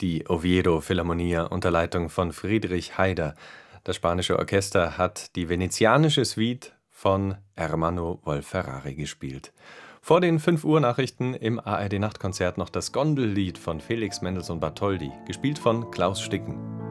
Die Oviedo Philharmonia unter Leitung von Friedrich Haider. Das spanische Orchester hat die venezianische Suite von Ermanno Wolf-Ferrari gespielt. Vor den 5 Uhr Nachrichten im ARD Nachtkonzert noch das Gondellied von Felix Mendelssohn Bartholdy, gespielt von Klaus Sticken.